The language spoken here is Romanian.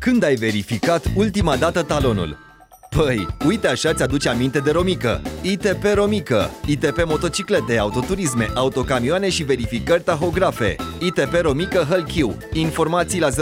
Când ai verificat ultima dată talonul? Păi, uite așa ți-aduce aminte de Romică. ITP Romică. ITP motociclete, autoturisme, autocamioane și verificări tahografe. ITP Romică Hălchiu. Informații la